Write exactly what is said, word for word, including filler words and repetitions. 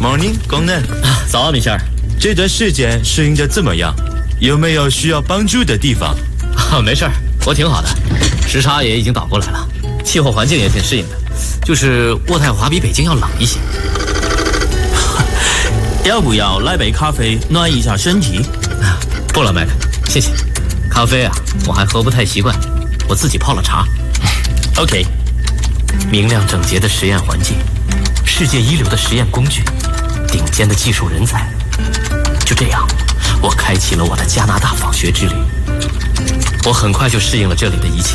Morning， 工人。 早啊，米歇尔。 这段时间适应的怎么样？有没有需要帮助的地方？ 啊，没事儿，我挺好的，时差也已经倒过来了，气候环境也挺适应的，就是渥太华比北京要冷一些。 要不要来杯咖啡暖一下身体？ 不了，麦克，谢谢。咖啡啊，我还喝不太习惯，我自己泡了茶。 OK， 明亮整洁的实验环境，世界一流的实验工具，顶尖的技术人才。就这样，我开启了我的加拿大访学之旅。我很快就适应了这里的一切。